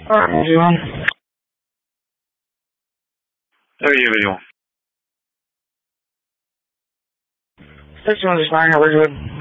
Alright, what are you doing? 31. 6169, Ridgewood.